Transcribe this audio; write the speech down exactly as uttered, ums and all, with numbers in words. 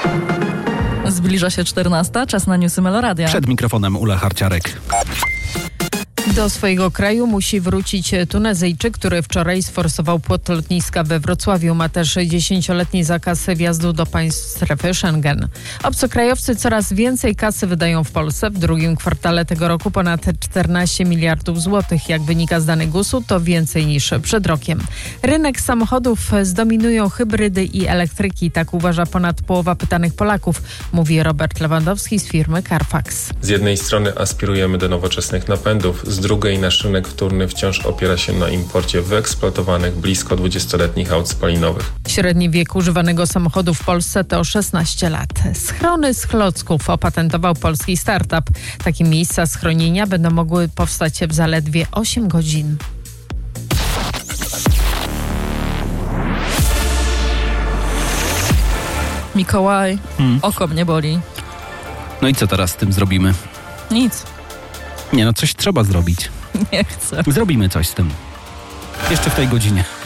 Zbliża się czternasta, czas na newsy Meloradia. Przed mikrofonem Ula Harciarek. Do swojego kraju musi wrócić Tunezyjczyk, który wczoraj sforsował płot lotniska we Wrocławiu. Ma też dziesięcioletni zakaz wjazdu do państw strefy Schengen. Obcokrajowcy coraz więcej kasy wydają w Polsce. W drugim kwartale tego roku ponad czternaście miliardów złotych. Jak wynika z danych gusu, to więcej niż przed rokiem. Rynek samochodów zdominują hybrydy i elektryki. Tak uważa ponad połowa pytanych Polaków, mówi Robert Lewandowski z firmy Carfax. Z jednej strony aspirujemy do nowoczesnych napędów, z drugiej nasz rynek wtórny wciąż opiera się na imporcie wyeksploatowanych blisko dwudziestoletnich aut spalinowych. Średni wiek używanego samochodu w Polsce to szesnaście lat. Schrony z klocków opatentował polski startup. Takie miejsca schronienia będą mogły powstać w zaledwie osiem godzin. Mikołaj, Hmm. oko mnie boli. No i co teraz z tym zrobimy? Nic. Nie no, coś trzeba zrobić. Nie chcę. Zrobimy coś z tym. Jeszcze w tej godzinie.